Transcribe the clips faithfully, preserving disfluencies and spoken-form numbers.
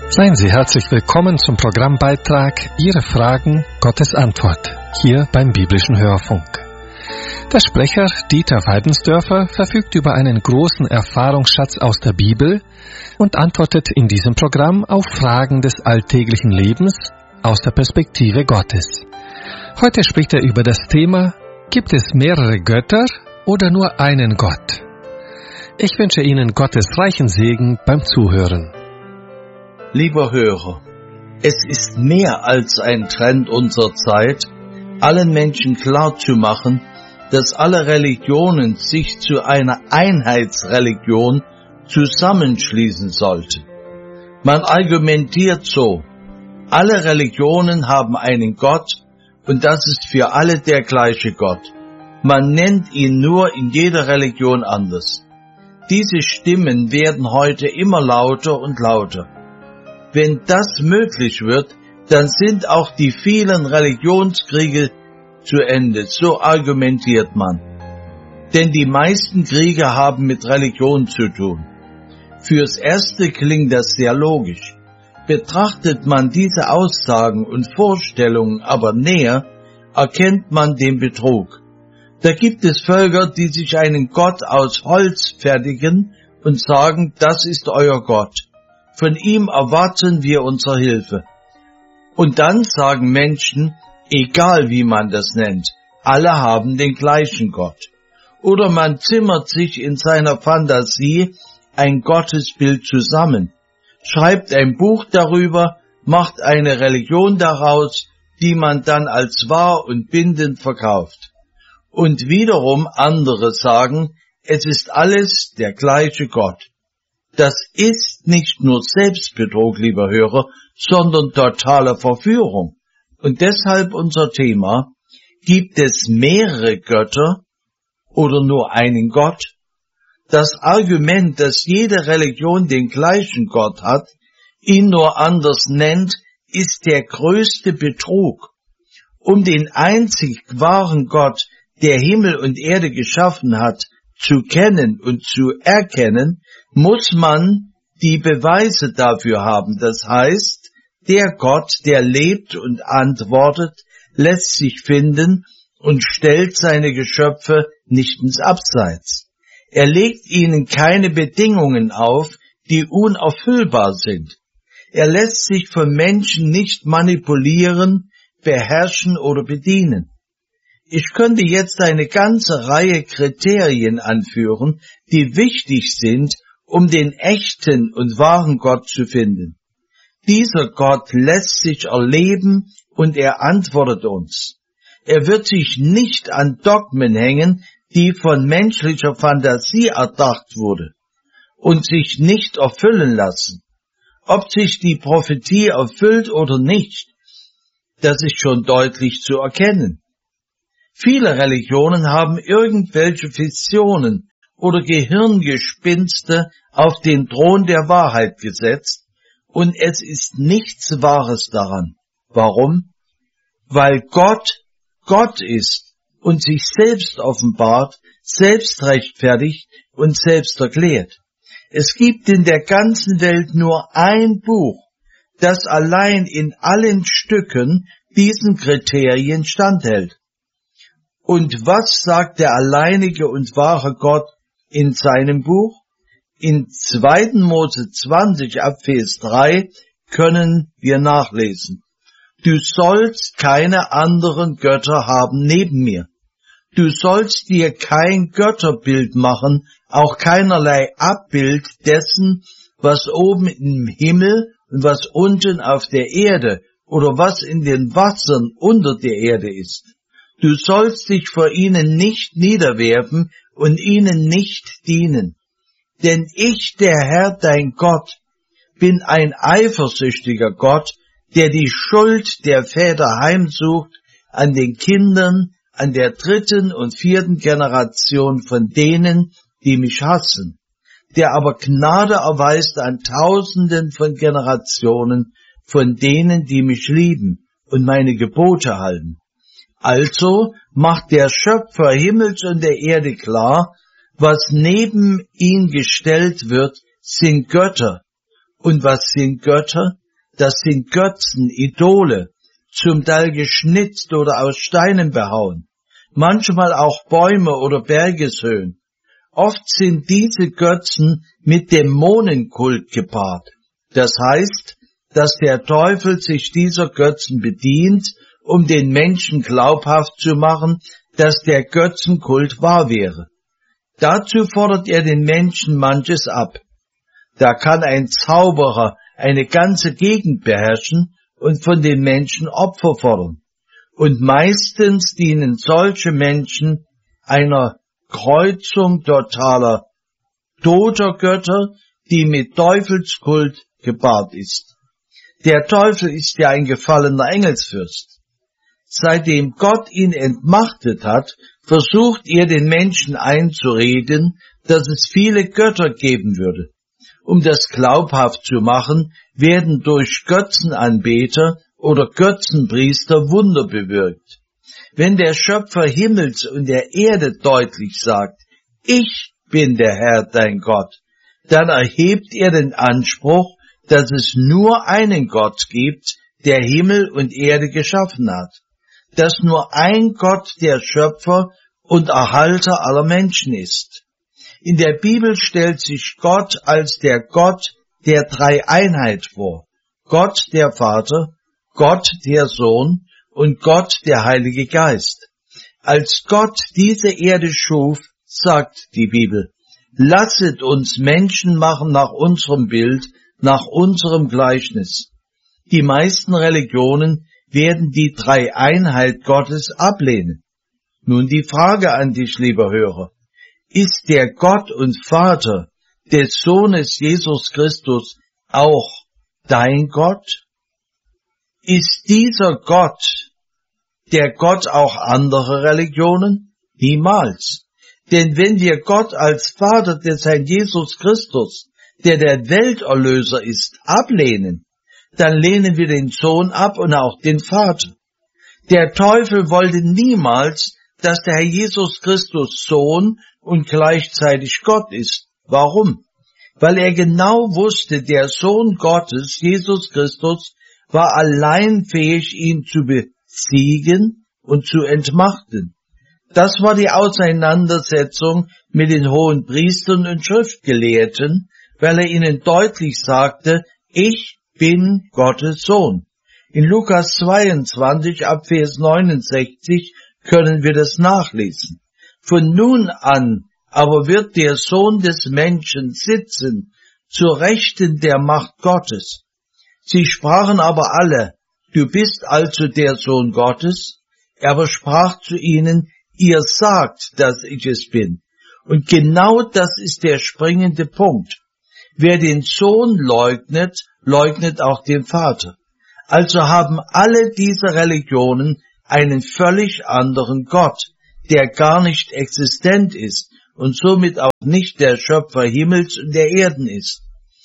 Seien Sie herzlich willkommen zum Programmbeitrag Ihre Fragen, Gottes Antwort, hier beim Biblischen Hörfunk. Der Sprecher Dieter Weidensdörfer verfügt über einen großen Erfahrungsschatz aus der Bibel und antwortet in diesem Programm auf Fragen des alltäglichen Lebens aus der Perspektive Gottes. Heute spricht er über das Thema: Gibt es mehrere Götter oder nur einen Gott? Ich wünsche Ihnen Gottes reichen Segen beim Zuhören. Lieber Hörer, es ist mehr als ein Trend unserer Zeit, allen Menschen klarzumachen, dass alle Religionen sich zu einer Einheitsreligion zusammenschließen sollten. Man argumentiert so: Alle Religionen haben einen Gott und das ist für alle der gleiche Gott. Man nennt ihn nur in jeder Religion anders. Diese Stimmen werden heute immer lauter und lauter. Wenn das möglich wird, dann sind auch die vielen Religionskriege zu Ende, so argumentiert man. Denn die meisten Kriege haben mit Religion zu tun. Fürs Erste klingt das sehr logisch. Betrachtet man diese Aussagen und Vorstellungen aber näher, erkennt man den Betrug. Da gibt es Völker, die sich einen Gott aus Holz fertigen und sagen, das ist euer Gott. Von ihm erwarten wir unsere Hilfe. Und dann sagen Menschen, egal wie man das nennt, alle haben den gleichen Gott. Oder man zimmert sich in seiner Fantasie ein Gottesbild zusammen, schreibt ein Buch darüber, macht eine Religion daraus, die man dann als wahr und bindend verkauft. Und wiederum andere sagen, es ist alles der gleiche Gott. Das ist nicht nur Selbstbetrug, lieber Hörer, sondern totale Verführung. Und deshalb unser Thema: Gibt es mehrere Götter oder nur einen Gott? Das Argument, dass jede Religion den gleichen Gott hat, ihn nur anders nennt, ist der größte Betrug. Um den einzig wahren Gott, der Himmel und Erde geschaffen hat, zu kennen und zu erkennen, muss man die Beweise dafür haben. Das heißt, der Gott, der lebt und antwortet, lässt sich finden und stellt seine Geschöpfe nicht ins Abseits. Er legt ihnen keine Bedingungen auf, die unerfüllbar sind. Er lässt sich von Menschen nicht manipulieren, beherrschen oder bedienen. Ich könnte jetzt eine ganze Reihe Kriterien anführen, die wichtig sind, um den echten und wahren Gott zu finden. Dieser Gott lässt sich erleben und er antwortet uns. Er wird sich nicht an Dogmen hängen, die von menschlicher Fantasie erdacht wurde und sich nicht erfüllen lassen. Ob sich die Prophetie erfüllt oder nicht, das ist schon deutlich zu erkennen. Viele Religionen haben irgendwelche Visionen oder Gehirngespinste auf den Thron der Wahrheit gesetzt, und es ist nichts Wahres daran. Warum? Weil Gott Gott ist und sich selbst offenbart, selbst rechtfertigt und selbst erklärt. Es gibt in der ganzen Welt nur ein Buch, das allein in allen Stücken diesen Kriterien standhält. Und was sagt der alleinige und wahre Gott in seinem Buch? In zweiten Mose zwanzig ab Vers drei können wir nachlesen: Du sollst keine anderen Götter haben neben mir. Du sollst dir kein Götterbild machen, auch keinerlei Abbild dessen, was oben im Himmel und was unten auf der Erde oder was in den Wassern unter der Erde ist. Du sollst dich vor ihnen nicht niederwerfen und ihnen nicht dienen. Denn ich, der Herr, dein Gott, bin ein eifersüchtiger Gott, der die Schuld der Väter heimsucht an den Kindern, an der dritten und vierten Generation von denen, die mich hassen, der aber Gnade erweist an Tausenden von Generationen von denen, die mich lieben und meine Gebote halten. Also macht der Schöpfer Himmels und der Erde klar, was neben ihn gestellt wird, sind Götter. Und was sind Götter? das sind Götzen, Idole, zum Teil geschnitzt oder aus Steinen behauen, manchmal auch Bäume oder Bergeshöhen. Oft sind diese Götzen mit Dämonenkult gepaart. Das heißt, dass der Teufel sich dieser Götzen bedient, um den Menschen glaubhaft zu machen, dass der Götzenkult wahr wäre. Dazu fordert er den Menschen manches ab. Da kann ein Zauberer eine ganze Gegend beherrschen und von den Menschen Opfer fordern. Und meistens dienen solche Menschen einer Kreuzung totaler toter Götter, die mit Teufelskult gepaart ist. Der Teufel ist ja ein gefallener Engelsfürst. Seitdem Gott ihn entmachtet hat, versucht er den Menschen einzureden, dass es viele Götter geben würde. Um das glaubhaft zu machen, werden durch Götzenanbeter oder Götzenpriester Wunder bewirkt. Wenn der Schöpfer Himmels und der Erde deutlich sagt, ich bin der Herr, dein Gott, dann erhebt er den Anspruch, dass es nur einen Gott gibt, der Himmel und Erde geschaffen hat, dass nur ein Gott der Schöpfer und Erhalter aller Menschen ist. In der Bibel stellt sich Gott als der Gott der Dreieinheit vor, Gott der Vater, Gott der Sohn und Gott der Heilige Geist. Als Gott diese Erde schuf, sagt die Bibel, lasset uns Menschen machen nach unserem Bild, nach unserem Gleichnis. Die meisten Religionen werden die Dreieinheit Gottes ablehnen. Nun die Frage an dich, lieber Hörer. Ist der Gott und Vater des Sohnes Jesus Christus auch dein Gott? Ist dieser Gott der Gott auch anderer Religionen? Niemals. Denn wenn wir Gott als Vater des Herrn Jesus Christus, der der Welterlöser ist, ablehnen, dann lehnen wir den Sohn ab und auch den Vater. Der Teufel wollte niemals, dass der Herr Jesus Christus Sohn und gleichzeitig Gott ist. Warum? Weil er genau wusste, der Sohn Gottes, Jesus Christus, war allein fähig, ihn zu besiegen und zu entmachten. Das war die Auseinandersetzung mit den hohen Priestern und Schriftgelehrten, weil er ihnen deutlich sagte, ich bin Gottes Sohn. In Lukas zweiundzwanzig, ab Vers neunundsechzig, können wir das nachlesen. Von nun an aber wird der Sohn des Menschen sitzen, zur Rechten der Macht Gottes. Sie sprachen aber alle, du bist also der Sohn Gottes. Er aber sprach zu ihnen, ihr sagt, dass ich es bin. Und genau das ist der springende Punkt. Wer den Sohn leugnet, leugnet auch den Vater. Also haben alle diese Religionen einen völlig anderen Gott, der gar nicht existent ist und somit auch nicht der Schöpfer Himmels und der Erden ist.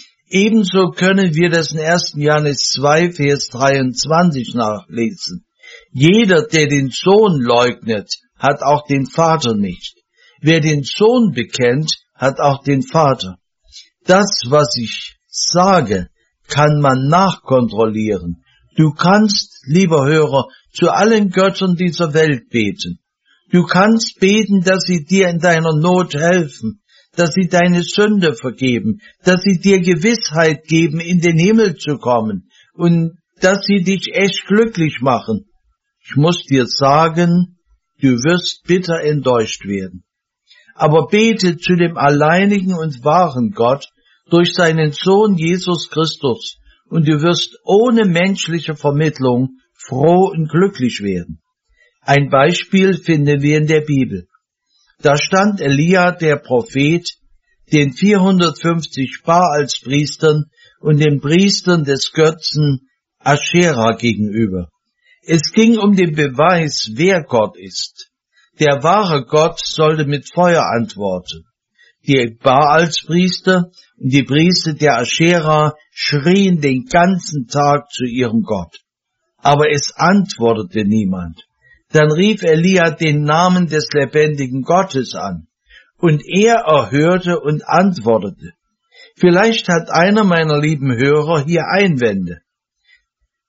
Ebenso können wir das in ersten Johannes zwei, Vers dreiundzwanzig nachlesen. Jeder, der den Sohn leugnet, hat auch den Vater nicht. Wer den Sohn bekennt, hat auch den Vater. Das, was ich sage, kann man nachkontrollieren. Du kannst, lieber Hörer, zu allen Göttern dieser Welt beten. Du kannst beten, dass sie dir in deiner Not helfen, dass sie deine Sünde vergeben, dass sie dir Gewissheit geben, in den Himmel zu kommen und dass sie dich echt glücklich machen. Ich muss dir sagen, du wirst bitter enttäuscht werden. Aber bete zu dem alleinigen und wahren Gott durch seinen Sohn Jesus Christus und du wirst ohne menschliche Vermittlung froh und glücklich werden. Ein Beispiel finden wir in der Bibel. Da stand Elia, der Prophet, den vierhundertfünfzig Baalspriestern und den Priestern des Götzen Aschera gegenüber. Es ging um den Beweis, wer Gott ist. Der wahre Gott sollte mit Feuer antworten. Die Baalspriester und die Priester der Aschera schrien den ganzen Tag zu ihrem Gott. Aber es antwortete niemand. Dann rief Elia den Namen des lebendigen Gottes an. Und er erhörte und antwortete. Vielleicht hat einer meiner lieben Hörer hier Einwände.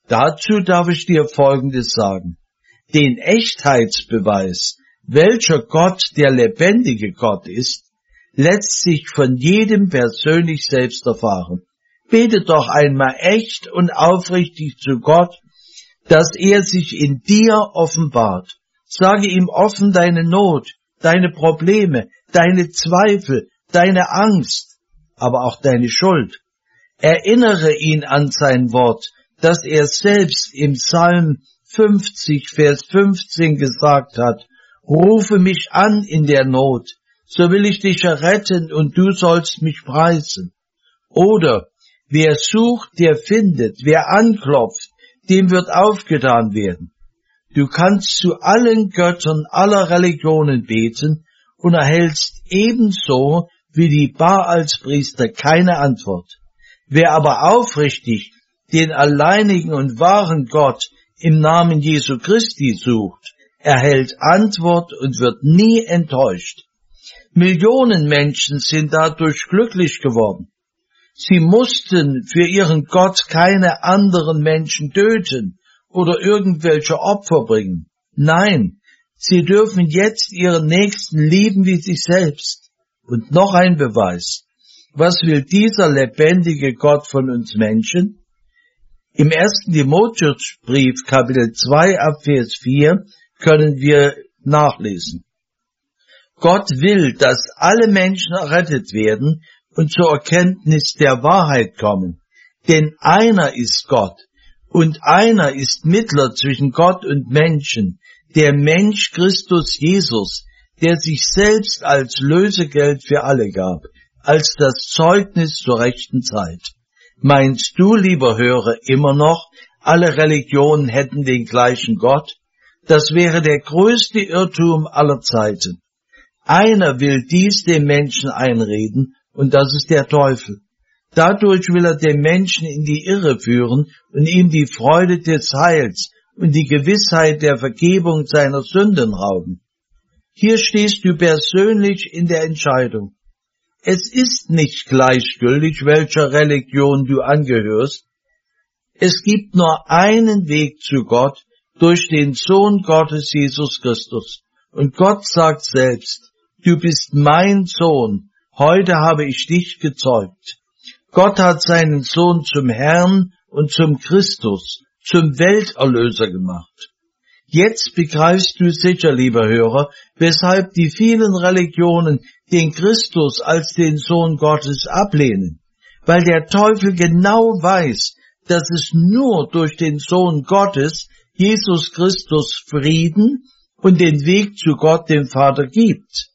Dazu darf ich dir Folgendes sagen. Den Echtheitsbeweis, welcher Gott der lebendige Gott ist, lässt sich von jedem persönlich selbst erfahren. Bete doch einmal echt und aufrichtig zu Gott, dass er sich in dir offenbart. Sage ihm offen deine Not, deine Probleme, deine Zweifel, deine Angst, aber auch deine Schuld. Erinnere ihn an sein Wort, das er selbst im Psalm fünfzig, Vers fünfzehn gesagt hat, rufe mich an in der Not, so will ich dich erretten und du sollst mich preisen. Oder, wer sucht, der findet, wer anklopft, dem wird aufgetan werden. Du kannst zu allen Göttern aller Religionen beten und erhältst ebenso wie die Baalspriester keine Antwort. Wer aber aufrichtig den alleinigen und wahren Gott im Namen Jesu Christi sucht, erhält Antwort und wird nie enttäuscht. Millionen Menschen sind dadurch glücklich geworden. Sie mussten für ihren Gott keine anderen Menschen töten oder irgendwelche Opfer bringen. Nein, sie dürfen jetzt ihren Nächsten lieben wie sich selbst. Und noch ein Beweis. Was will dieser lebendige Gott von uns Menschen? Im ersten Timotheusbrief, Kapitel zwei, ab Vers vier, können wir nachlesen. Gott will, dass alle Menschen errettet werden und zur Erkenntnis der Wahrheit kommen. Denn einer ist Gott und einer ist Mittler zwischen Gott und Menschen, der Mensch Christus Jesus, der sich selbst als Lösegeld für alle gab, als das Zeugnis zur rechten Zeit. Meinst du, lieber Hörer, immer noch, alle Religionen hätten den gleichen Gott? Das wäre der größte Irrtum aller Zeiten. Einer will dies dem Menschen einreden, und das ist der Teufel. Dadurch will er den Menschen in die Irre führen und ihm die Freude des Heils und die Gewissheit der Vergebung seiner Sünden rauben. Hier stehst du persönlich in der Entscheidung. Es ist nicht gleichgültig, welcher Religion du angehörst. Es gibt nur einen Weg zu Gott durch den Sohn Gottes, Jesus Christus. Und Gott sagt selbst, du bist mein Sohn, heute habe ich dich gezeugt. Gott hat seinen Sohn zum Herrn und zum Christus, zum Welterlöser gemacht. Jetzt begreifst du sicher, lieber Hörer, weshalb die vielen Religionen den Christus als den Sohn Gottes ablehnen, weil der Teufel genau weiß, dass es nur durch den Sohn Gottes, Jesus Christus, Frieden und den Weg zu Gott, dem Vater, gibt.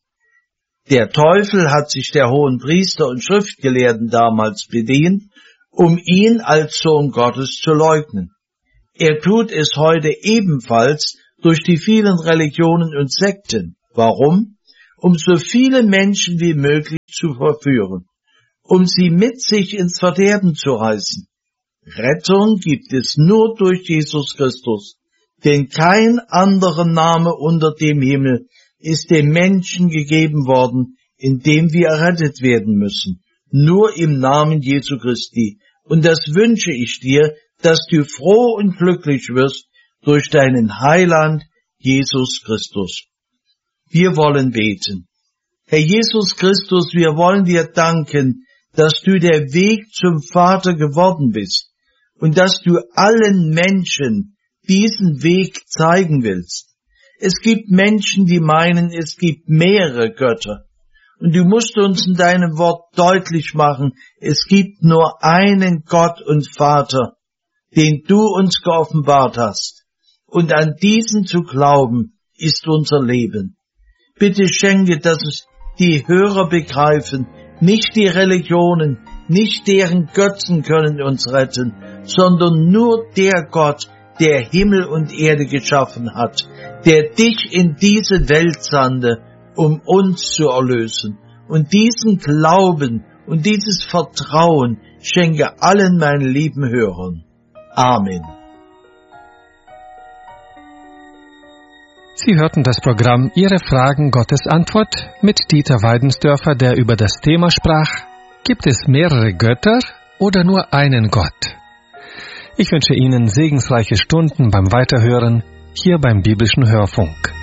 Der Teufel hat sich der hohen Priester und Schriftgelehrten damals bedient, um ihn als Sohn Gottes zu leugnen. Er tut es heute ebenfalls durch die vielen Religionen und Sekten. Warum? Um so viele Menschen wie möglich zu verführen, um sie mit sich ins Verderben zu reißen. Rettung gibt es nur durch Jesus Christus, denn kein anderer Name unter dem Himmel ist dem Menschen gegeben worden, in dem wir errettet werden müssen, nur im Namen Jesu Christi. Und das wünsche ich dir, dass du froh und glücklich wirst durch deinen Heiland, Jesus Christus. Wir wollen beten. Herr Jesus Christus, wir wollen dir danken, dass du der Weg zum Vater geworden bist und dass du allen Menschen diesen Weg zeigen willst. Es gibt Menschen, die meinen, es gibt mehrere Götter. Und du musst uns in deinem Wort deutlich machen, es gibt nur einen Gott und Vater, den du uns geoffenbart hast. Und an diesen zu glauben, ist unser Leben. Bitte schenke, dass es die Hörer begreifen, nicht die Religionen, nicht deren Götzen können uns retten, sondern nur der Gott, der Himmel und Erde geschaffen hat, der dich in diese Welt sandte, um uns zu erlösen. Und diesen Glauben und dieses Vertrauen schenke allen meinen lieben Hörern. Amen. Sie hörten das Programm Ihre Fragen, Gottes Antwort mit Dieter Weidensdörfer, der über das Thema sprach: Gibt es mehrere Götter oder nur einen Gott? Ich wünsche Ihnen segensreiche Stunden beim Weiterhören hier beim Biblischen Hörfunk.